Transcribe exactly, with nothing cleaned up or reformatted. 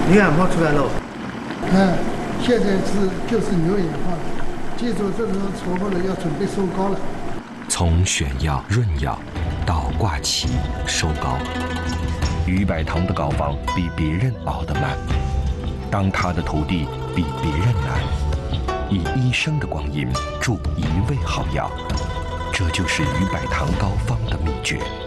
牛眼泡出来了。 嗯，现在是就是牛眼泡，记住这时候搓过了要准备收膏了。 从选药、润药到挂旗、收膏，于百堂的膏方比别人熬得慢，当他的徒弟比别人难，以一生的光阴铸一味好药，这就是于百堂膏方的秘诀。